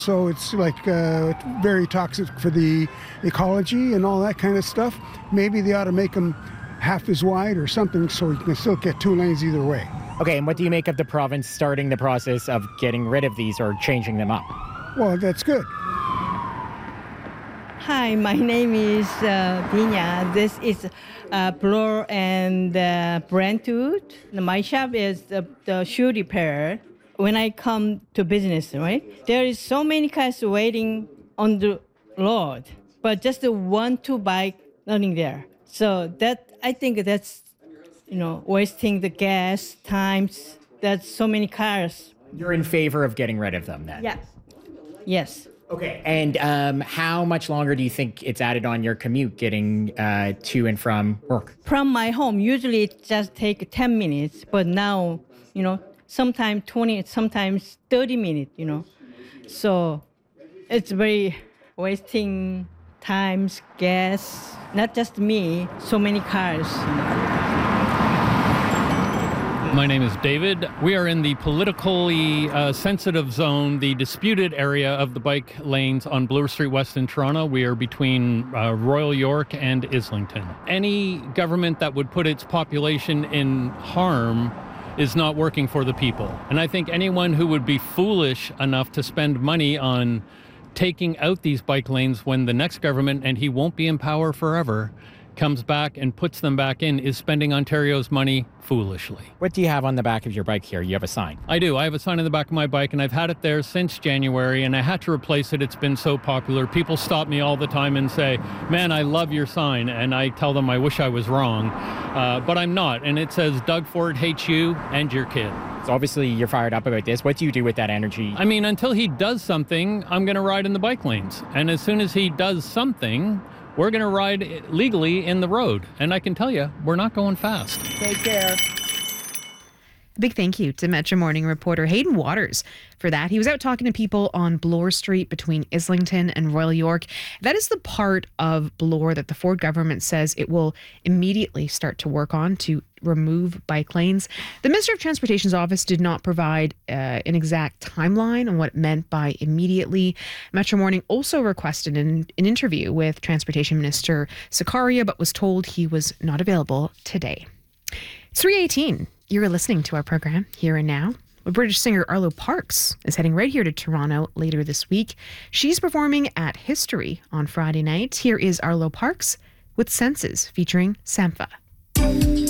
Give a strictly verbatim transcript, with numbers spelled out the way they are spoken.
So it's like uh, very toxic for the ecology and all that kind of stuff. Maybe they ought to make them half as wide or something so you can still get two lanes either way. Okay, and what do you make of the province starting the process of getting rid of these or changing them up? Well, that's good. Hi, my name is uh, Pina. This is uh, Bloor and uh, Brentwood. My shop is the, the shoe repair. When I come to business, right, there is so many cars waiting on the road, but just the one, two bike running there. So that I think that's, you know, wasting the gas, times. That's so many cars. You're in favor of getting rid of them then? Yes. Yes. Okay, and um, how much longer do you think it's added on your commute getting uh, to and from work? From my home, usually it just take ten minutes, but now, you know, sometimes twenty, sometimes thirty minutes, you know. So it's very wasting times, gas, not just me, so many cars. My name is David. We are in the politically uh, sensitive zone, the disputed area of the bike lanes on Bloor Street West in Toronto. We are between uh, Royal York and Islington. Any government that would put its population in harm is not working for the people. And I think anyone who would be foolish enough to spend money on taking out these bike lanes when the next government, and he won't be in power forever, comes back and puts them back in is spending Ontario's money foolishly. What do you have on the back of your bike here? You have a sign. I do. I have a sign on the back of my bike, and I've had it there since January, and I had to replace it. It's been so popular. People stop me all the time and say, man, I love your sign. And I tell them I wish I was wrong, uh, but I'm not. And it says, Doug Ford hates you and your kid. So obviously you're fired up about this. What do you do with that energy? I mean, until he does something, I'm going to ride in the bike lanes. And as soon as he does something, we're going to ride legally in the road. And I can tell you, we're not going fast. Take care. A big thank you to Metro Morning reporter Hayden Waters for that. He was out talking to people on Bloor Street between Islington and Royal York. That is the part of Bloor that the Ford government says it will immediately start to work on to remove bike lanes. The Minister of Transportation's office did not provide uh, an exact timeline on what it meant by immediately. Metro Morning also requested an, an interview with Transportation Minister Sakaria, but was told he was not available today. It's three eighteen. You're listening to our program Here and Now. British singer Arlo Parks is heading right here to Toronto later this week. She's performing at History on Friday night. Here is Arlo Parks with Senses featuring Sampha.